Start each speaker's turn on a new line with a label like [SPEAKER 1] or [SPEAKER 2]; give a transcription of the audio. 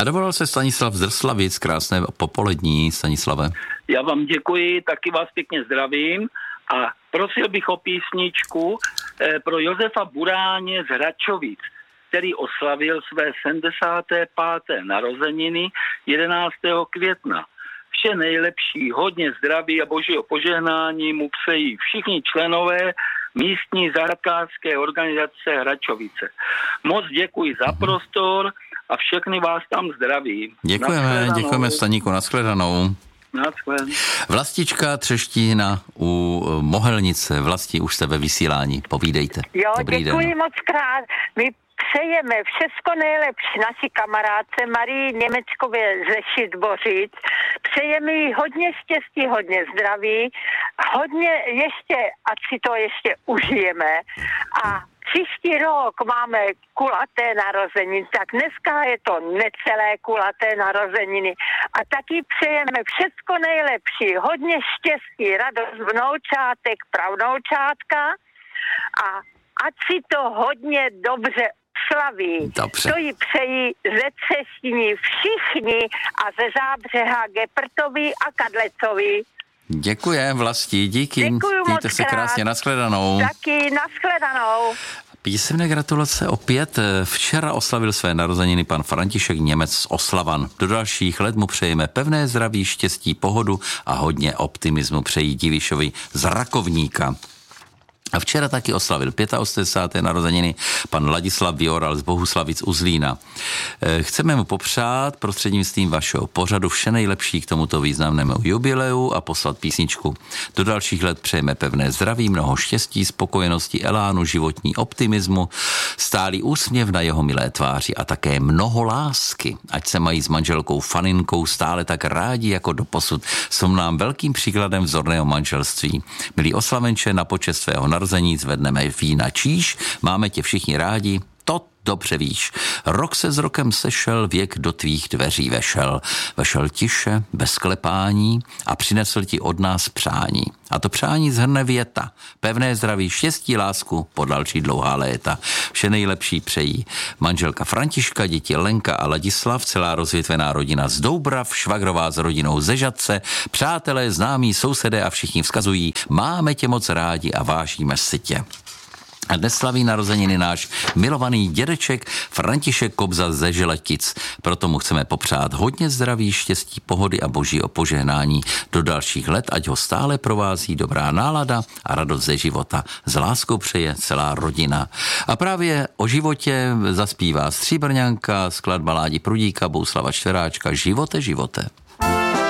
[SPEAKER 1] A dovolal se Stanislav Zrslavic, krásné popolední, Stanislave.
[SPEAKER 2] Já vám děkuji, taky vás pěkně zdravím a prosil bych o písničku pro Josefa Buráně z Hračovic, který oslavil své 75. narozeniny 11. května. Vše nejlepší, hodně zdraví a božího požehnání mu přejí všichni členové místní zahrádkářské organizace Hračovice. Moc děkuji za prostor a všechny vás tam zdravím.
[SPEAKER 1] Děkujeme Staníku, nashledanou. Vlastička Třeštína u Mohelnice. Vlasti, už jste ve vysílání, povídejte.
[SPEAKER 3] Jo,
[SPEAKER 1] Dobrý
[SPEAKER 3] děkuji
[SPEAKER 1] den.
[SPEAKER 3] moc krát. My přejeme všechno nejlepší naší kamarádce Marii Němečkově ze Šitbořic. Přejeme jí hodně štěstí, hodně zdraví, hodně ještě, ať si to ještě užijeme. A příští rok máme kulaté narozeniny, tak dneska je to necelé kulaté narozeniny. A taky přejeme všechno nejlepší, hodně štěstí, radost vnoučátek, pravnoučátka a ať si to hodně dobře slaví.
[SPEAKER 1] Dobře.
[SPEAKER 3] To jí přejí ze Třeštíny všichni a ze Zábřeha Gepertovi a Kadlecovi.
[SPEAKER 1] Děkujem, Vlasti, díky.
[SPEAKER 3] Děkuju
[SPEAKER 1] Mějte
[SPEAKER 3] moc
[SPEAKER 1] se krásně, nashledanou.
[SPEAKER 3] Taky nashledanou.
[SPEAKER 1] Písemné gratulace opět. Včera oslavil své narozeniny pan František Němec z Oslavan. Do dalších let mu přejeme pevné zdraví, štěstí, pohodu a hodně optimismu přejí Divišovi z Rakovníka. A včera taky oslavil 85. narozeniny pan Ladislav Vioral z Bohuslavic u Zlína. Chceme mu popřát prostřednictvím vašeho pořadu vše nejlepší k tomuto významnému jubileu a poslat písničku. Do dalších let přejeme pevné zdraví, mnoho štěstí, spokojenosti, elánu, životní optimismu, stálý úsměv na jeho milé tváři a také mnoho lásky. Ať se mají s manželkou Faninkou stále tak rádi jako doposud. Jsou nám velkým příkladem vzorného manželství. Milí oslavenče, na počest svého narození zvedneme vína číš, máme tě všichni rádi, to dobře víš. Rok se s rokem sešel, věk do tvých dveří vešel. Vešel tiše, bez klepání a přinesl ti od nás přání. A to přání zhrne věta. Pevné zdraví, štěstí, lásku po další dlouhá léta. Vše nejlepší přejí manželka Františka, děti Lenka a Ladislav, celá rozvětvená rodina z Doubrav, švagrová s rodinou ze Žadce, přátelé, známí, sousedé a všichni vzkazují: máme tě moc rádi a vážíme si tě. A dnes slaví narozeniny náš milovaný dědeček František Kobza ze Želetic. Proto mu chceme popřát hodně zdraví, štěstí, pohody a božího požehnání do dalších let, ať ho stále provází dobrá nálada a radost ze života. S láskou přeje celá rodina. A právě o životě zaspívá Stříbrňanka, skladba Ládi Prudíka, Bouslava Čtveráčka, Živote, živote.